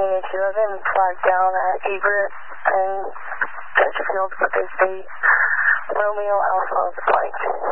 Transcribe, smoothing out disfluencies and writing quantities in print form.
2811, flagged down at Everett and Chesterfield for Thursday, Romeo Alpha Flight.